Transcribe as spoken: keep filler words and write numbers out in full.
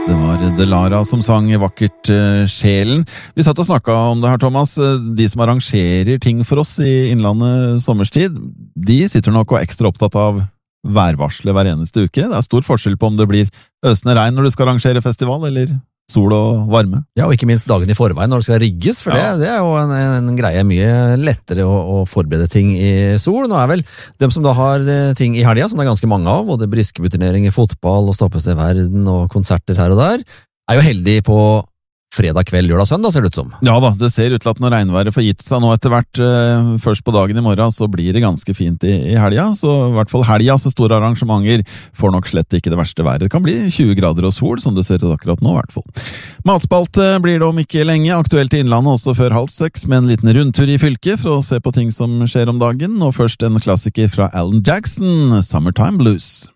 Det var Delara som sang vakkert uh, Sjelen. Vi satt og snakket om det her, Thomas. De som arrangerer ting for oss i Innlandet sommerstid, de sitter nok og er ekstra opptatt av værvarslet hver eneste uke. Det er stor forskjell på om det blir øsende regn når du skal arrangere festival, eller sol og varme. Ja, og ikke minst dagen i forveien når det skal rigges, for ja. det, det er jo en, en greie mye lettere å, å forberede ting i sol. Nå er vel dem som da har ting i helga, som det er ganske mange av, både briskebuturnering i fotball og Stoppes i verden og konserter her og der, er jo heldig på fredag kveld, lørdag, søndag, ser det ut som. Ja da, det ser ut til at når regnværet får gitt seg nå etter hvert, eh, først på dagen i morgen, så blir det ganske fint i, i helga, så i hvert fall helga, så store arrangementer får nok slett ikke det verste været. Det kan bli tjue grader og sol, som det ser ut akkurat nå i hvert fall. Matspalt blir det om ikke lenge, aktuelt i Innlandet også før halv seks, med en liten rundtur i fylket for å se på ting som skjer om dagen, og først en klassiker fra Alan Jackson, Summertime Blues.